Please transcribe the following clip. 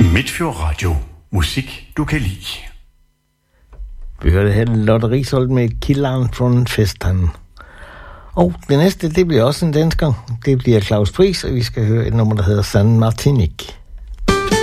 Midtfjord Radio. Musik, du kan lide. Vi hørte her Lotte Risholt med Killaren från Festan. Og det næste, det bliver også en dansker. Det bliver Claus Friis, og vi skal høre et nummer, der hedder San Martinique.